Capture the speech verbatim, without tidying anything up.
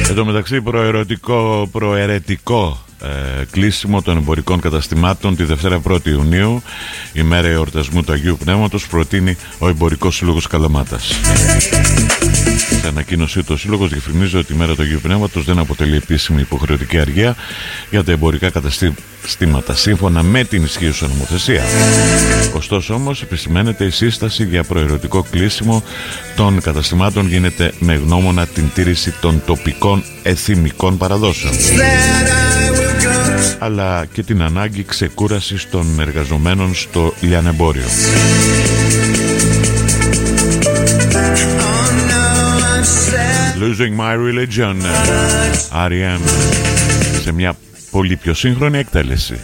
Εν τω μεταξύ, προαιρετικό, προαιρετικό ε, κλείσιμο των εμπορικών καταστημάτων τη Δευτέρα πρώτη Ιουνίου, ημέρα εορτασμού του Αγίου Πνεύματος, προτείνει ο Εμπορικός Σύλλογος Καλαμάτας. Σε ανακοίνωσή του, ο Σύλλογος διευκρινίζει ότι η μέρα του Αγίου Πνεύματος δεν αποτελεί επίσημη υποχρεωτική αργία για τα εμπορικά καταστήματα, σύμφωνα με την ισχύουσα νομοθεσία. Ωστόσο, όμως, επισημαίνεται η σύσταση για προαιρετικό κλείσιμο των καταστημάτων γίνεται με γνώμονα την τήρηση των τοπικών εθιμικών παραδόσεων, αλλά και την ανάγκη ξεκούρασης των εργαζομένων στο λιανεμπόριο. Losing My Religion, αρ ι εμ, σε μια πολύ πιο σύγχρονη εκτέλεση.